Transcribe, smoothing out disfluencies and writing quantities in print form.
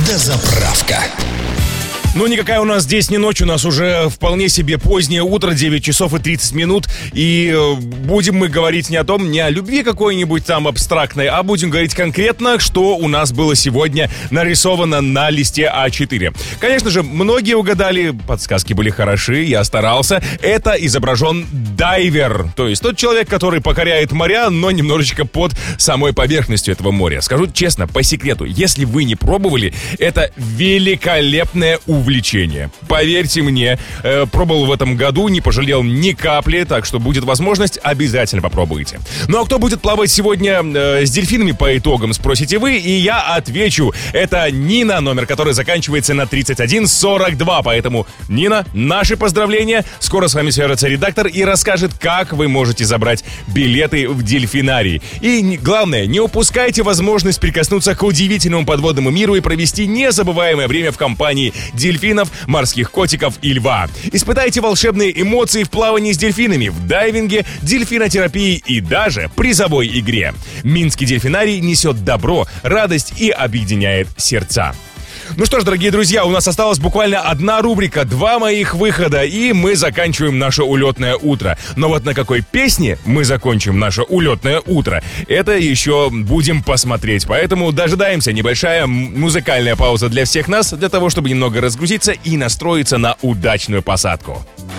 Дозаправка. Ну, никакая у нас здесь не ночь, у нас уже вполне себе позднее утро, 9 часов и 30 минут. И будем мы говорить не о любви какой-нибудь там абстрактной, а будем говорить конкретно, что у нас было сегодня нарисовано на листе А4. Конечно же, многие угадали, подсказки были хороши, я старался. Это изображен дайвер, то есть тот человек, который покоряет моря, но немножечко под самой поверхностью этого моря. Скажу честно, по секрету, если вы не пробовали, это великолепное увлечение. Поверьте мне, пробовал в этом году, не пожалел ни капли, так что будет возможность, обязательно попробуйте. Ну а кто будет плавать сегодня с дельфинами по итогам, спросите вы, и я отвечу. Это Нина, номер которой заканчивается на 3142, поэтому, Нина, наши поздравления. Скоро с вами свяжется редактор и расскажет, как вы можете забрать билеты в дельфинарий. И главное, не упускайте возможность прикоснуться к удивительному подводному миру и провести незабываемое время в компании дельфинов, морских котиков и льва. Испытайте волшебные эмоции в плавании с дельфинами, в дайвинге, дельфинотерапии и даже призовой игре. Минский дельфинарий несет добро, радость и объединяет сердца. Ну что ж, дорогие друзья, у нас осталась буквально одна рубрика, 2 моих выхода, и мы заканчиваем наше улетное утро. Но вот на какой песне мы закончим наше улетное утро, это еще будем посмотреть. Поэтому дожидаемся, небольшая музыкальная пауза для всех нас, для того, чтобы немного разгрузиться и настроиться на удачную посадку.